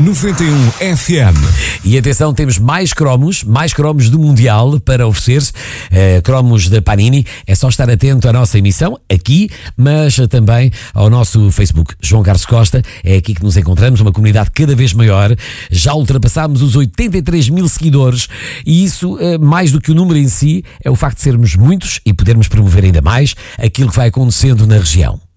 91 FM. E atenção, temos mais cromos do Mundial para oferecer, cromos da Panini. É só estar atento à nossa emissão aqui, mas também ao nosso Facebook. João Carlos Costa, é aqui que nos encontramos, uma comunidade cada vez maior. Já ultrapassámos os 83 mil seguidores e isso, mais do que o número em si, é o facto de sermos muitos e podermos promover ainda mais aquilo que vai acontecendo na região.